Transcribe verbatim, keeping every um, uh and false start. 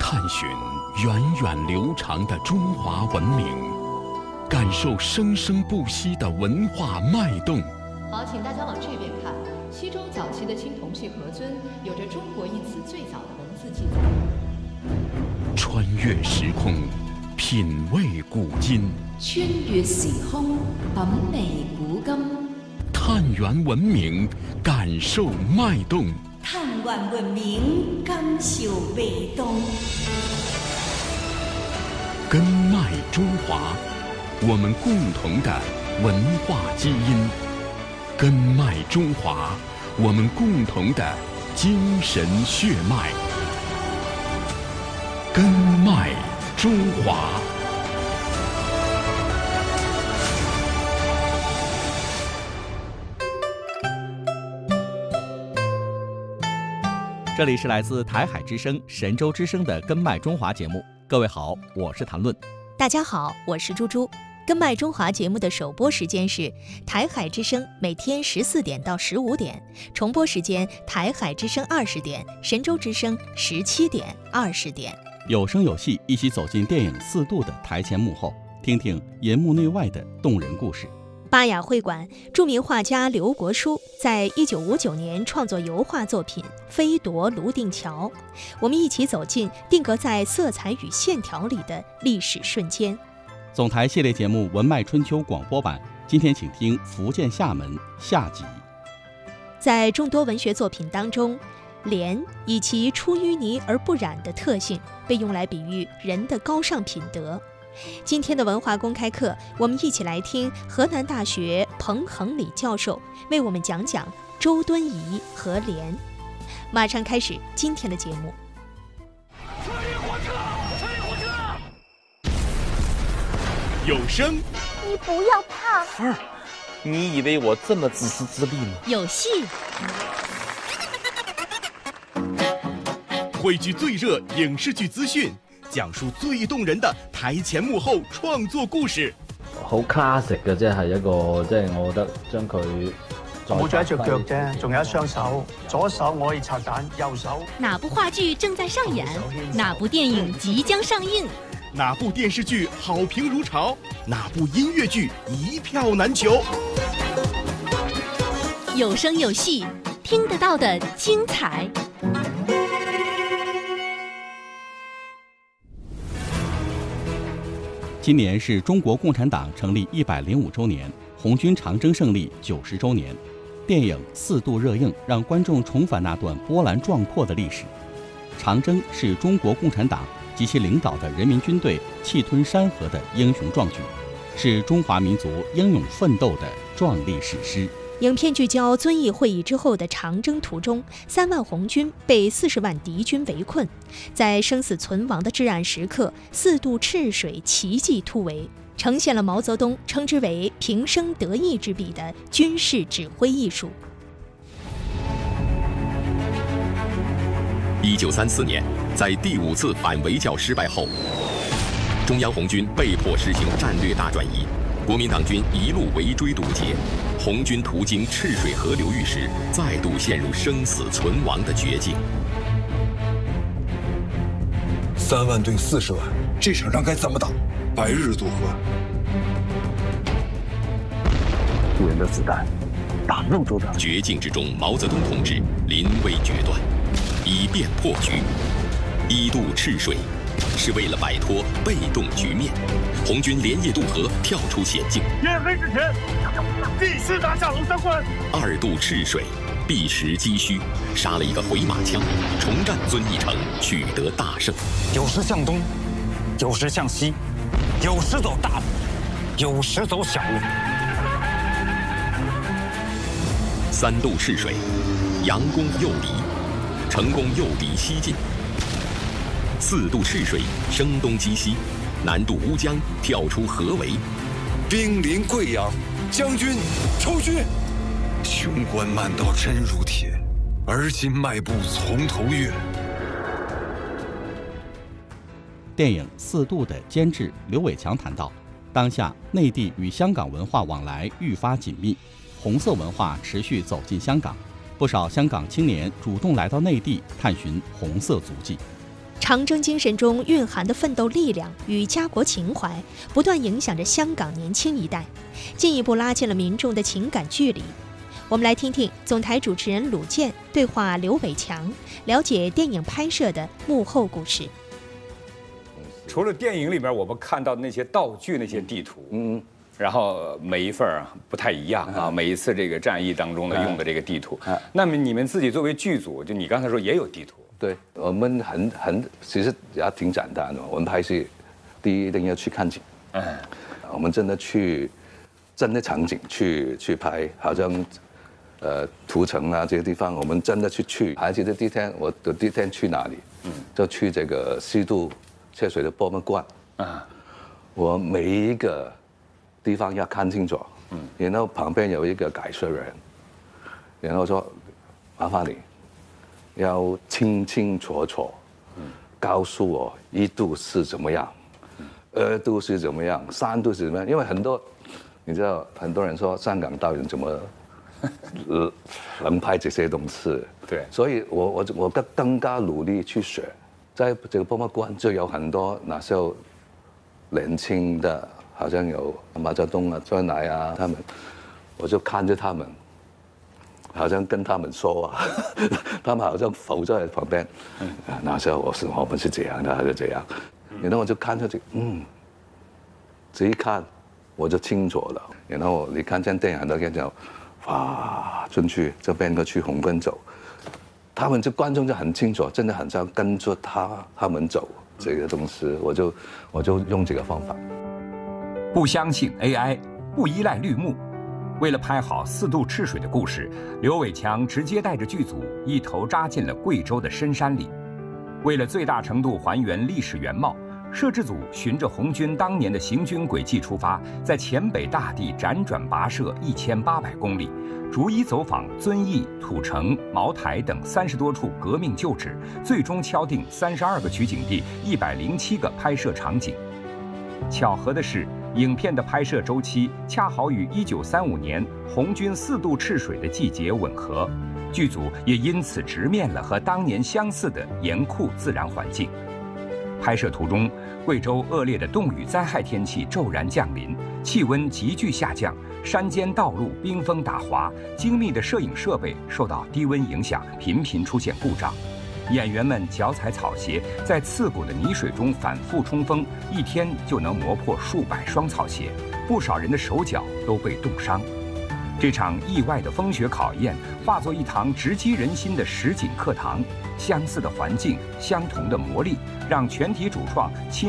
探寻源远流长的中华文明，感受生生不息的文化脉动。 好，请大家往这边看。西周早期的青铜器盒尊有着中国一词最早的文字记载。 穿越时空，品味古今。 穿越時空，品味古今。 探源文明，感受脉動。 探源文明，感受脈動。 根脉中華，我們共同的文化基因。根脉中華，我們共同的精神血脈。根脉中華。 这里是来自台海之声、神州之声的根脉中华节目。各位好，我是谭论。 大家好，我是猪猪。根脉中华节目的首播时间是台海之声每天十四点到十五点，重播时间台海之声二十点，神州之声十七点、二十点。 有声有戏，一起走进电影《四渡》的台前幕后，听听银幕内外的动人故事。 巴雅会馆著名画家刘国书在一九五九年创作油画作品《飞夺泸定桥》，我们一起走进定格在色彩与线条里的历史瞬间。 总台系列节目《文脉春秋》广播版，今天请听福建厦门下集。 在众多文学作品当中，莲以其出淤泥而不染的特性，被用来比喻人的高尚品德。今天的文化公开课，我们一起来听河南大学彭恒礼教授为我们讲讲周敦颐和莲。马上开始今天的节目。 车运火车，车运火车。 有声， 你不要怕。 凤儿，你以为我这么自私自利吗？ 有戏， 汇聚最热影視劇資訊，講述最動人的台前幕後創作故事。 好 classic 嘅，即係一個，即係我覺得將佢冇咗一隻腳啫，仲有一雙手，左手我可以拆彈，右手。 哪部話劇正在上演？哪部電影即將上映？ 哪部電視劇好評如潮？哪部音樂劇一票難求？ 有聲有戲，聽得到的精彩。 今年是中国共产党成立一百零五周年，红军长征胜利九十周年。电影《四渡》热映，让观众重返那段波澜壮阔的历史。长征是中国共产党及其领导的人民军队气吞山河的英雄壮举，是中华民族英勇奋斗的壮丽史诗。 影片聚焦遵义会议之后的长征途中，三万红军被四十万敌军围困，在生死存亡的至暗时刻，四渡赤水奇迹突围，呈现了毛泽东称之为平生得意之笔的军事指挥艺术。 一九三四年，在第五次反围剿失败后，中央红军被迫实行战略大转移，国民党军一路围追堵截，红军途经赤水河流域时，再度陷入生死存亡的绝境。 三万对四十万，这场仗该怎么打？白日渡河。 敌人的子弹打入周长。 绝境之中，毛泽东同志临危决断，以变破局。一渡赤水是为了摆脱被动局面，红军连夜渡河，跳出险境。 天黑之前，必须拿下龙山关。 二渡赤水，避实击虚，杀了一个回马枪，重占遵义城，取得大胜。 有时向东，有时向西，有时走大路，有时走小路。 三渡赤水，佯攻诱敌，成功诱敌西进。四渡赤水，声东击西，南渡乌江，跳出河围。 兵临贵阳，将军抽军。雄关漫道真如铁，而今迈步从头越。 电影《四渡》的监制刘伟强谈到，当下内地与香港文化往来愈发紧密，红色文化持续走进香港，不少香港青年主动来到内地探寻红色足迹。 长征精神中蕴含的奋斗力量与家国情怀，不断影响着香港年轻一代，进一步拉近了民众的情感距离。我们来听听总台主持人鲁健对话刘伟强，了解电影拍摄的幕后故事。 除了电影里面我们看到的那些道具、那些地图，嗯，然后每一份啊不太一样啊，每一次这个战役当中的用的这个地图，那么你们自己作为剧组，就你刚才说也有地图。 对，我们很很其实也挺简单的。我们拍戏，第一一定要去看景。嗯，我们真的去真的场景去去拍，好像呃屠城啊这些地方，我们真的去去。还记得第一天，我的第一天去哪里？嗯，就去这个西渡赤水的博物馆。啊，我每一个地方要看清楚。嗯，然后旁边有一个解说人，然后说麻烦你。要清清楚楚告诉我一度是怎么样，二度是怎么样，三度是怎么样？因为很多，你知道，很多人说香港导演怎么能拍这些东西？对，所以我我我更更加努力去学，在这个博物馆就有很多那时候年轻的，好像有毛泽东啊、周恩来啊，他们，我就看着他们。好像跟他们说啊，他们好像浮在旁边。那时候我是我们是这样的，还是这样？然后我就看下去，嗯，这一看我就清楚了。然后你看见电影的时候，哇，进去这边个去红棍走，他们这观众就很清楚，真的很像跟着他他们走这个东西。我就我就用这个方法。 不相信 A I， 不依赖绿幕。为了拍好四渡赤水的故事，刘伟强直接带着剧组一头扎进了贵州的深山里。为了最大程度还原历史原貌，摄制组循着红军当年的行军轨迹出发，在黔北大地辗转跋涉一千八百公里，逐一走访遵义、土城、茅台等三十多处革命旧址，最终敲定三十二个取景地、一百零七个拍摄场景。巧合的是，影片的拍摄周期恰好与一九三五年红军四渡赤水的季节吻合，剧组也因此直面了和当年相似的严酷自然环境。拍摄途中，贵州恶劣的冻雨灾害天气骤然降临，气温急剧下降，山间道路冰封打滑，精密的摄影设备受到低温影响，频频出现故障。演员们脚踩草鞋，在刺骨的泥水中反复冲锋，一天就能磨破数百双草鞋，不少人的手脚都被冻伤。这场意外的风雪考验，化作一堂直击人心的实景课堂。相似的环境，相同的磨砺，让全体主创亲